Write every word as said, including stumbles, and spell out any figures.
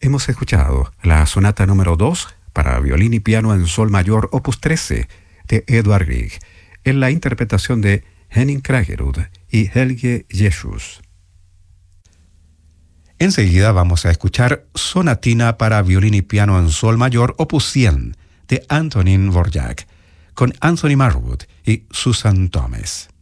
Hemos escuchado la sonata número dos para violín y piano en sol mayor opus trece de Edvard Grieg, en la interpretación de Henning Kraggerud y Helge Jesus. Enseguida vamos a escuchar Sonatina para violín y piano en sol mayor opus cien de Antonín Dvořák, con Anthony Marwood y Susan Thomas.